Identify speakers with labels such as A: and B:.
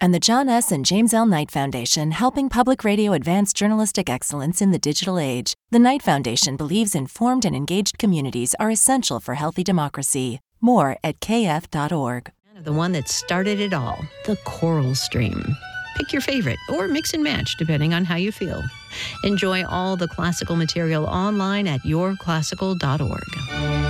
A: And the John S. and James L. Knight Foundation, helping public radio advance journalistic excellence in the digital age. The Knight Foundation believes informed and engaged communities are essential for healthy democracy. More at kf.org.
B: The one that started it all, the Coral Stream. Pick your favorite or mix and match depending on how you feel. Enjoy all the classical material online at yourclassical.org.